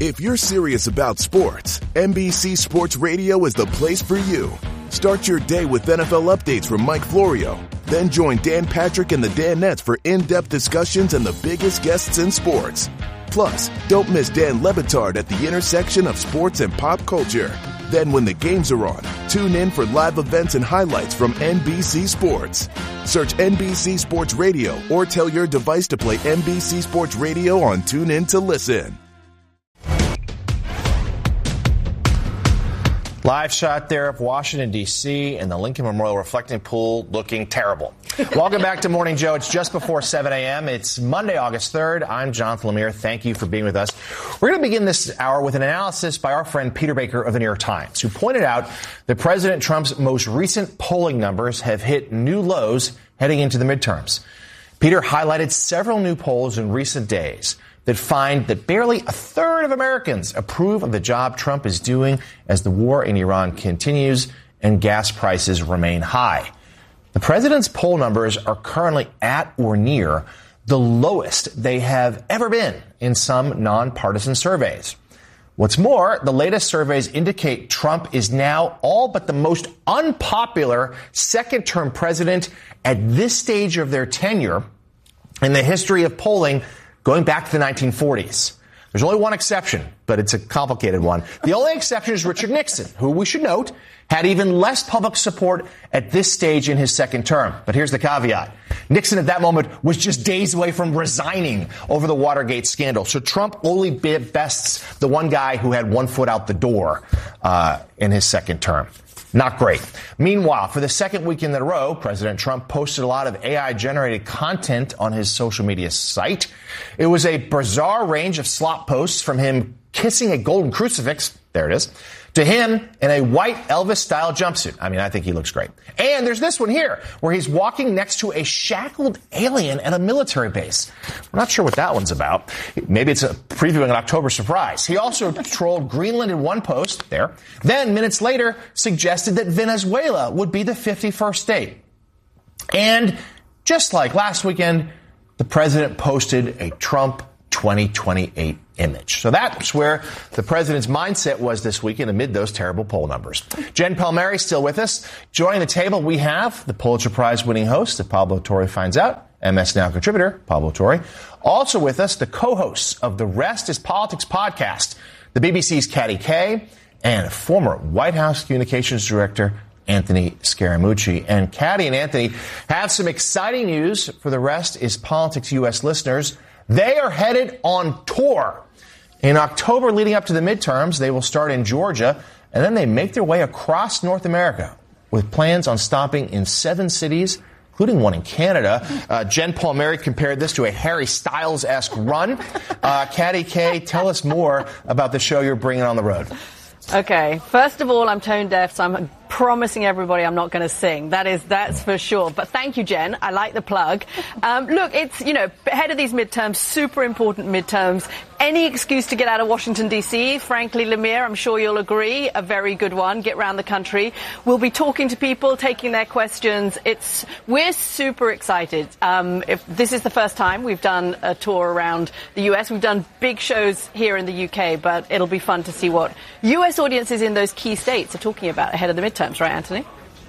If you're serious about sports, NBC Sports Radio is the place for you. Start your day with NFL updates from Mike Florio. Then join Dan Patrick and the Danettes for in-depth discussions and the biggest guests in sports. Plus, don't miss Dan Le Batard at the intersection of sports and pop culture. Then when the games are on, tune in for live events and highlights from NBC Sports. Search NBC Sports Radio or tell your device to play NBC Sports Radio on TuneIn to listen. Live shot there of Washington, D.C. and the Lincoln Memorial Reflecting Pool looking terrible. Welcome back to Morning Joe. It's just before 7 a.m. It's Monday, August 3rd. I'm Jonathan Lemire. Thank you for being with us. We're going to begin this hour with an analysis by our friend Peter Baker of the New York Times, who pointed out that President Trump's most recent polling numbers have hit new lows heading into the midterms. Peter highlighted several new polls in recent days that find that barely a third of Americans approve of the job Trump is doing as the war in Iran continues and gas prices remain high. The president's poll numbers are currently at or near the lowest they have ever been in some nonpartisan surveys. What's more, the latest surveys indicate Trump is now all but the most unpopular second-term president at this stage of their tenure in the history of polling going back to the 1940s. There's only one exception, but it's a complicated one. The only exception is Richard Nixon, who we should note had even less public support at this stage in his second term. But here's the caveat. Nixon at that moment was just days away from resigning over the Watergate scandal. So Trump only bests the one guy who had one foot out the door in his second term. Not great. Meanwhile, for the second week in a row, President Trump posted a lot of AI-generated content on his social media site. It was a bizarre range of slop posts from him kissing a golden crucifix, there it is, to him in a white Elvis-style jumpsuit. I mean, I think he looks great. And there's this one here, where he's walking next to a shackled alien at a military base. We're not sure what that one's about. Maybe it's a previewing an October surprise. He also trolled Greenland in one post, there. Then, minutes later, suggested that Venezuela would be the 51st state. And just like last weekend, the president posted a Trump 2028 image. So that's where the president's mindset was this weekend amid those terrible poll numbers. Jen Palmieri still with us. Joining the table, we have the Pulitzer Prize winning host of Pablo Torre Finds Out, MS Now contributor Pablo Torre. Also with us, the co-hosts of the Rest is Politics podcast, the BBC's Katty Kay, and former White House communications director Anthony Scaramucci. And Katty and Anthony have some exciting news for the Rest is Politics U.S. listeners. They are headed on tour. In October, leading up to the midterms, they will start in Georgia, and then they make their way across North America with plans on stopping in 7 cities, including one in Canada. Jen Palmieri compared this to a Harry Styles-esque run. Katty Kay, tell us more about the show you're bringing on the road. Okay, first of all, I'm tone deaf, so I'm promising everybody I'm not going to sing. That's for sure. But thank you, Jen. I like the plug. Look, it's, ahead of these midterms, super important midterms. Any excuse to get out of Washington, D.C., frankly, Lemire, I'm sure you'll agree, a very good one. Get around the country. We'll be talking to people, taking their questions. We're super excited. If this is the first time we've done a tour around the U.S., we've done big shows here in the U.K., but it'll be fun to see what U.S. audiences in those key states are talking about ahead of the midterms, right, Anthony?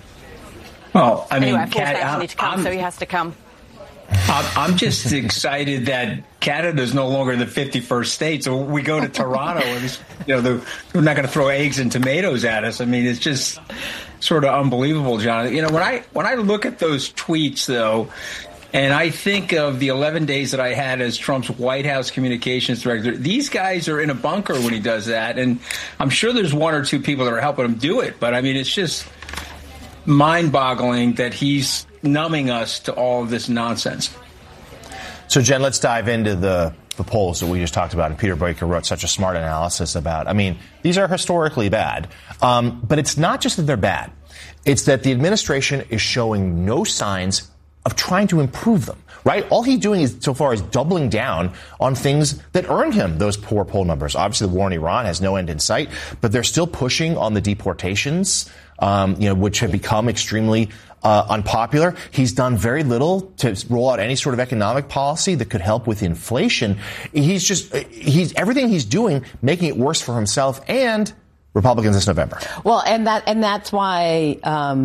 Well, I mean, anyway, I forced Anthony to come, so he has to come. I'm just excited that Canada's no longer the 51st state. So we go to Toronto and, we're not going to throw eggs and tomatoes at us. I mean, it's just sort of unbelievable, Jonathan. When I look at those tweets, though, and I think of the 11 days that I had as Trump's White House communications director, these guys are in a bunker when he does that. And I'm sure there's 1 or 2 people that are helping him do it. But, I mean, it's just mind-boggling that he's numbing us to all of this nonsense. So, Jen, let's dive into the polls that we just talked about, and Peter Baker wrote such a smart analysis about. I mean, these are historically bad, but it's not just that they're bad. It's that the administration is showing no signs of trying to improve them, right? All he's doing so far is doubling down on things that earned him those poor poll numbers. Obviously, the war in Iran has no end in sight, but they're still pushing on the deportations, which have become extremely unpopular. He's done very little to roll out any sort of economic policy that could help with inflation. He's everything he's doing, making it worse for himself and Republicans this November. Well, and that's why,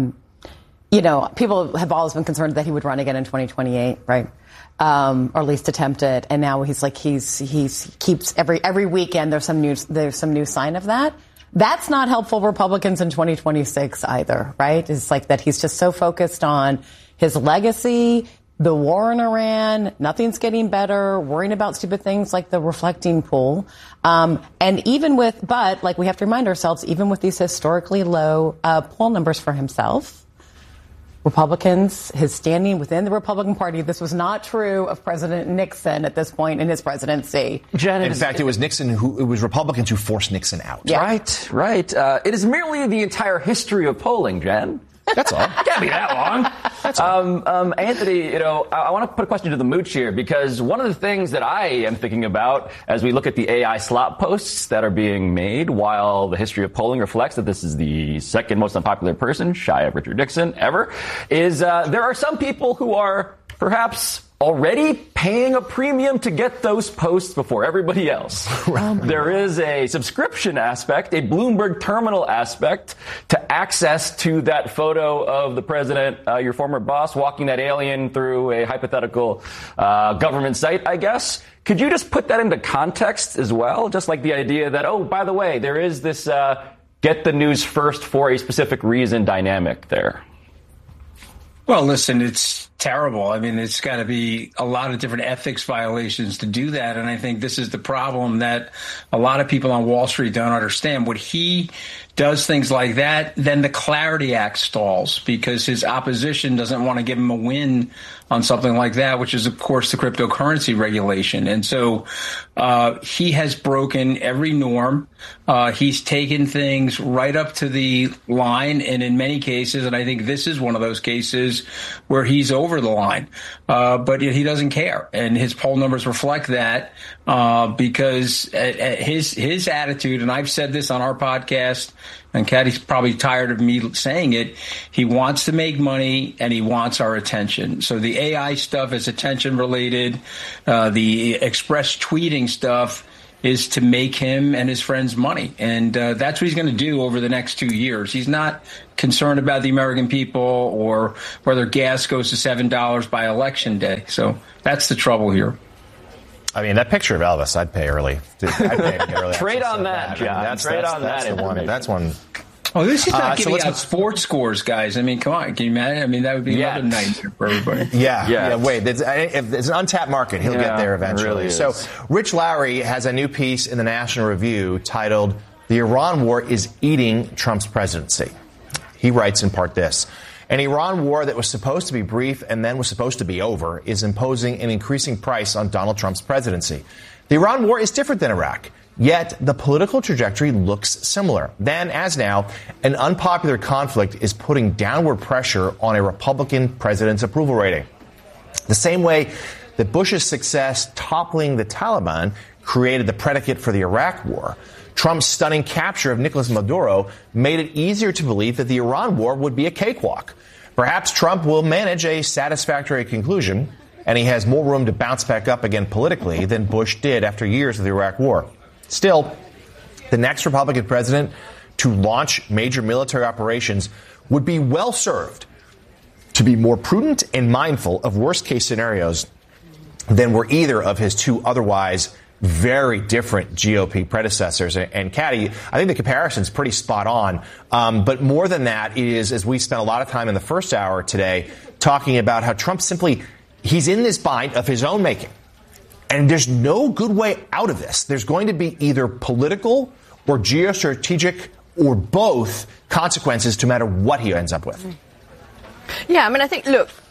people have always been concerned that he would run again in 2028, right? Or at least attempt it. And now he keeps every weekend there's some new sign of that. That's not helpful Republicans in 2026 either, right? It's like that he's just so focused on his legacy, the war in Iran, nothing's getting better, worrying about stupid things like the reflecting pool. And but we have to remind ourselves, even with these historically low poll numbers for himself, Republicans, his standing within the Republican Party, this was not true of President Nixon at this point in his presidency. Jen, in fact, it was Republicans who forced Nixon out. Yeah. Right. It is merely the entire history of polling, Jen. That's all. Can't be that long. That's all. Anthony, I want to put a question to the mooch here, because one of the things that I am thinking about as we look at the AI slop posts that are being made, while the history of polling reflects that this is the second most unpopular person, shy of Richard Nixon, ever, is there are some people who are perhaps already paying a premium to get those posts before everybody else. There is a subscription aspect, a Bloomberg terminal aspect to access to that photo of the president, your former boss, walking that alien through a hypothetical government site, I guess. Could you just put that into context as well? Just like the idea that, oh, by the way, there is this get the news first for a specific reason dynamic there. Well, listen, it's terrible. I mean, it's got to be a lot of different ethics violations to do that. And I think this is the problem that a lot of people on Wall Street don't understand. When he does things like that, then the Clarity Act stalls because his opposition doesn't want to give him a win on something like that, which is, of course, the cryptocurrency regulation. And so he has broken every norm. He's taken things right up to the line. And in many cases, and I think this is one of those cases where he's over the line, but he doesn't care. And his poll numbers reflect that because his attitude, and I've said this on our podcast, and Caddy's probably tired of me saying it, he wants to make money and he wants our attention. So the AI stuff is attention related. The express tweeting stuff is to make him and his friends money. And that's what he's going to do over the next 2 years. He's not concerned about the American people or whether gas goes to $7 by election day. So that's the trouble here. I mean, that picture of Elvis, I'd pay early. Trade on that, John. Trade on that. That's one. Oh, this is not giving out sports scores, guys. I mean, come on. Can you imagine? I mean, that would be another nightmare for everybody. Yeah. Wait, it's an untapped market. He'll get there eventually. Really so Rich Lowry has a new piece in the National Review titled, "The Iran War is Eating Trump's Presidency." He writes in part this: "An Iran war that was supposed to be brief and then was supposed to be over is imposing an increasing price on Donald Trump's presidency. The Iran war is different than Iraq. Yet the political trajectory looks similar. Then, as now, an unpopular conflict is putting downward pressure on a Republican president's approval rating. The same way that Bush's success toppling the Taliban created the predicate for the Iraq war, Trump's stunning capture of Nicolas Maduro made it easier to believe that the Iran war would be a cakewalk. Perhaps Trump will manage a satisfactory conclusion, and he has more room to bounce back up again politically than Bush did after years of the Iraq war. Still, the next Republican president to launch major military operations would be well served to be more prudent and mindful of worst-case scenarios than were either of his two otherwise very different GOP predecessors. And Caddy, I think the comparison's pretty spot on. But more than that is, as we spent a lot of time in the first hour today talking about how Trump he's in this bind of his own making. And there's no good way out of this. There's going to be either political or geostrategic or both consequences no matter what he ends up with. Yeah, I mean, I think, look,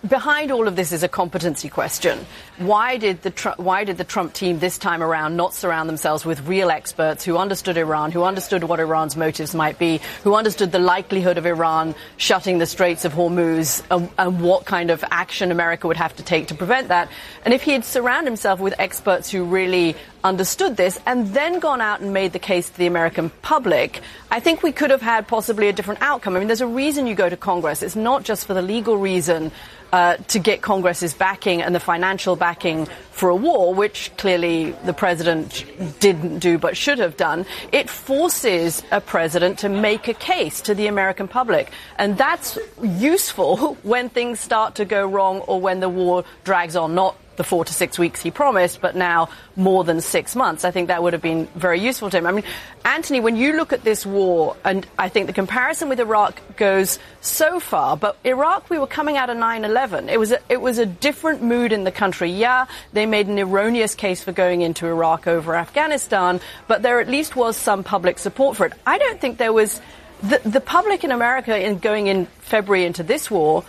behind all of this is a competency question. Why did the Trump team this time around not surround themselves with real experts who understood Iran, who understood what Iran's motives might be, who understood the likelihood of Iran shutting the Straits of Hormuz, and what kind of action America would have to take to prevent that? And if he had surrounded himself with experts who really understood this and then gone out and made the case to the American public, I think we could have had possibly a different outcome. I mean, there's a reason you go to Congress. It's not just for the legal reason to get Congress's backing and the financial backing for a war, which clearly the president didn't do but should have done. It forces a president to make a case to the American public. And that's useful when things start to go wrong or when the war drags on, not the 4 to 6 weeks he promised, but now more than 6 months. I think that would have been very useful to him. I mean, Anthony, when you look at this war, and I think the comparison with Iraq goes so far, but Iraq, we were coming out of 9/11. It was a different mood in the country. Yeah, they made an erroneous case for going into Iraq over Afghanistan, but there at least was some public support for it. I don't think there was the public in America in going in February into this war.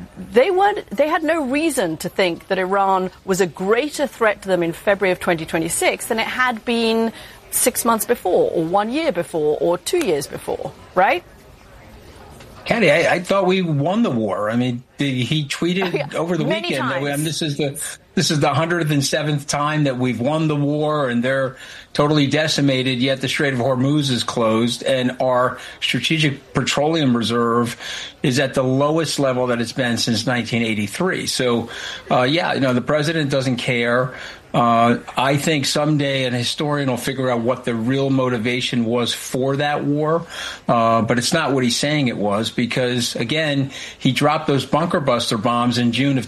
They had no reason to think that Iran was a greater threat to them in February of 2026 than it had been 6 months before, or 1 year before, or 2 years before, right? Katie, I thought we won the war. I mean, he tweeted over the weekend that this is the 107th time that we've won the war, and they're totally decimated, yet the Strait of Hormuz is closed, and our strategic petroleum reserve is at the lowest level that it's been since 1983. So, the president doesn't care. I think someday an historian will figure out what the real motivation was for that war, but it's not what he's saying it was, because, again, he dropped those bunker buster bombs in June of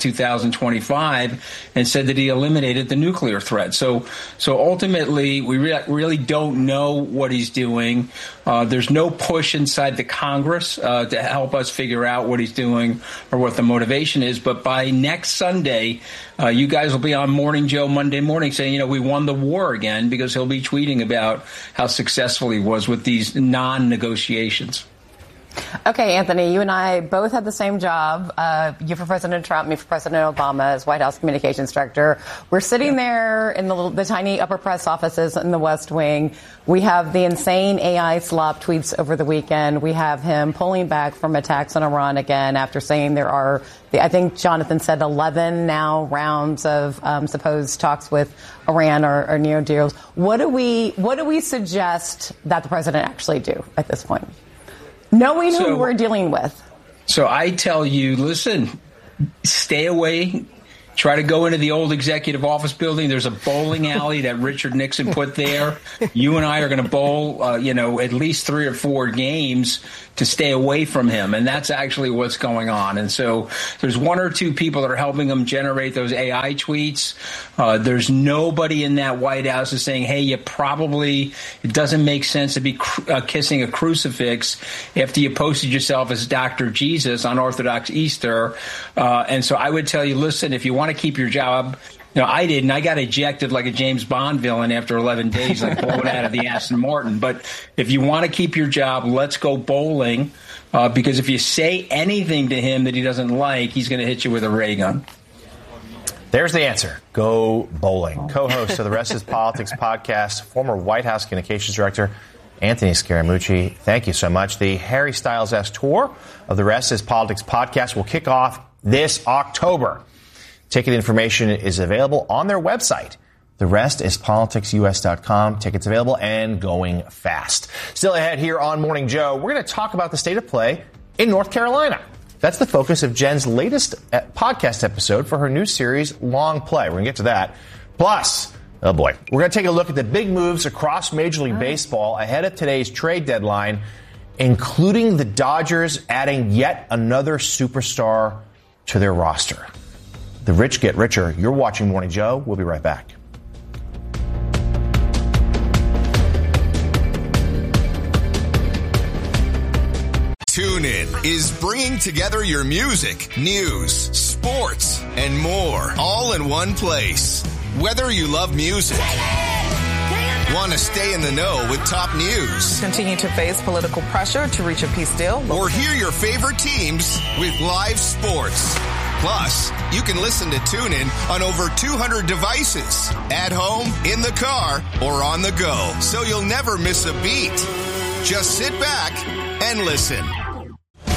2025 and said that he eliminated the nuclear threat. So ultimately, we really don't know what he's doing. There's no push inside the Congress to help us figure out what he's doing or what the motivation is. But by next Sunday, you guys will be on Morning Joe Monday morning saying, we won the war again, because he'll be tweeting about how successful he was with these non-negotiations. Okay, Anthony, you and I both had the same job. You for President Trump, me for President Obama as White House Communications Director. We're sitting there in the tiny upper press offices in the West Wing. We have the insane AI slop tweets over the weekend. We have him pulling back from attacks on Iran again after saying there are, I think Jonathan said 11 now rounds of supposed talks with Iran or neo deals. What do we suggest that the president actually do at this point, knowing who we're dealing with? So I tell you, listen, stay away. Try to go into the old executive office building. There's a bowling alley that Richard Nixon put there. You and I are going to bowl, at least 3 or 4 games to stay away from him. And that's actually what's going on. And so there's 1 or 2 people that are helping him generate those AI tweets. There's nobody in that White House is saying, hey, it doesn't make sense to be kissing a crucifix after you posted yourself as Dr. Jesus on Orthodox Easter. And so I would tell you, listen, if you want to keep your job, I didn't. I got ejected like a James Bond villain after 11 days, like blown out of the Aston Martin. But if you want to keep your job, let's go bowling, because if you say anything to him that he doesn't like, he's going to hit you with a ray gun. There's the answer. Go bowling. Co-host of the Rest is Politics podcast, former White House Communications Director Anthony Scaramucci. Thank you so much. The Harry Styles-esque tour of the Rest is Politics podcast will kick off this October. Ticket information is available on their website. The rest is politicsUS.com. Tickets available and going fast. Still ahead here on Morning Joe, we're going to talk about the state of play in North Carolina. That's the focus of Jen's latest podcast episode for her new series, Long Play. We're going to get to that. Plus, oh boy, we're going to take a look at the big moves across Major League Baseball ahead of today's trade deadline, including the Dodgers adding yet another superstar to their roster. The rich get richer. You're watching Morning Joe. We'll be right back. TuneIn is bringing together your music, news, sports, and more, all in one place. Whether you love music, want to stay in the know with top news, continue to face political pressure to reach a peace deal, or hear your favorite teams with live sports, Plus, you can listen to TuneIn on over 200 devices. At home, in the car, or on the go. So you'll never miss a beat. Just sit back and listen.